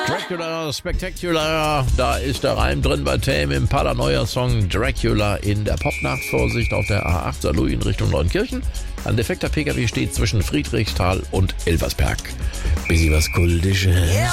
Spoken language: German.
Dracula, Spectacular, da ist der Reim drin bei Tame Impala, neuer Song Dracula in der Popnacht. Vorsicht auf der A8 Saarlouis in Richtung Neunkirchen. Ein defekter PKW steht zwischen Friedrichsthal und Elversberg. Bisschen was Kultisches.